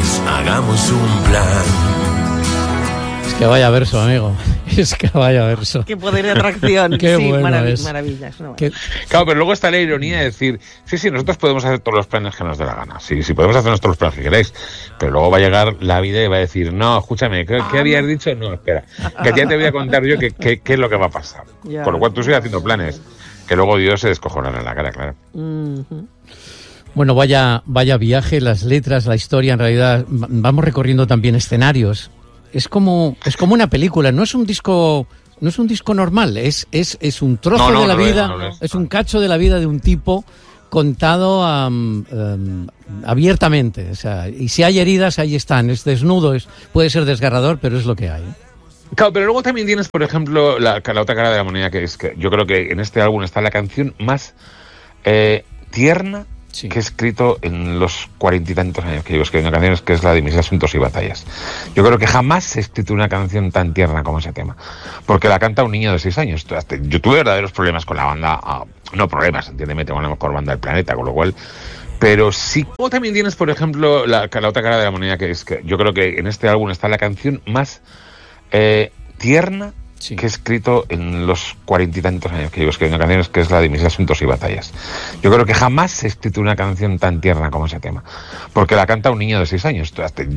hagamos un plan. Es que vaya verso, amigo. Es que vaya verso. Qué poder de atracción. Qué sí, bueno es. maravilla. Es Claro, pero luego está la ironía de decir, sí, nosotros podemos hacer todos los planes que nos dé la gana. Sí, podemos hacer nuestros planes que queráis. Pero luego va a llegar la vida y va a decir, no, escúchame, ¿qué habías dicho? No, espera, que ya te voy a contar yo qué es lo que va a pasar. Ya. Por lo cual tú sigues haciendo planes, que luego Dios se descojonará en la cara, claro. Bueno, vaya viaje, las letras, la historia, en realidad vamos recorriendo también escenarios. Es como una película, no es un disco normal, es un trozo de la vida, es un cacho de la vida de un tipo contado abiertamente, o sea, y si hay heridas ahí están, es desnudo, puede ser desgarrador, pero es lo que hay. Claro, pero luego también tienes, por ejemplo, la otra cara de la moneda, que es que yo creo que en este álbum está la canción más tierna que he escrito en los 40 y tantos años que llevo escribiendo canciones, que es la de Mis asuntos y batallas. Yo creo que jamás he escrito una canción tan tierna como ese tema, porque la canta un niño de 6 años. Yo tuve verdaderos problemas con la banda, no problemas, entiéndeme, tengo la mejor banda del planeta, con lo cual... Pero sí. Luego también tienes, por ejemplo, la otra cara de la moneda, que es que yo creo que en este álbum está la canción más tierna que he escrito en los 40 y tantos años que llevo escribiendo canciones, que es la de Mis asuntos y batallas. Yo creo que jamás he escrito una canción tan tierna como ese tema, porque la canta un niño de 6 años.